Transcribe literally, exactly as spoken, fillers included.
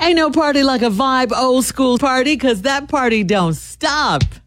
Ain't no party like a vibe old school party, because that party don't stop.